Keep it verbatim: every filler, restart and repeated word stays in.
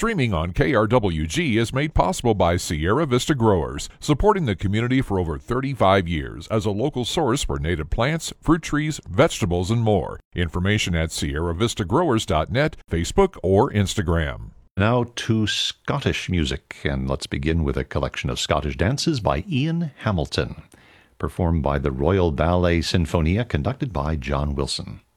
Streaming on K R W G is made possible by Sierra Vista Growers, supporting the community for over thirty-five years as a local source for native plants, fruit trees, vegetables, and more. Information at sierra vista growers dot net, Facebook, or Instagram. Now to Scottish music, and let's begin with a collection of Scottish dances by Ian Hamilton, performed by the Royal Ballet Sinfonia, conducted by John Wilson.